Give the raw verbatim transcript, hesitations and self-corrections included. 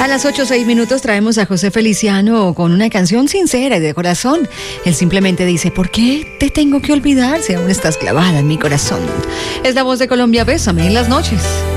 A las ocho seis minutos traemos a José Feliciano con una canción sincera y de corazón. Él simplemente dice: ¿por qué te tengo que olvidar si aún estás clavada en mi corazón? Es la voz de Colombia. Bésame en las noches.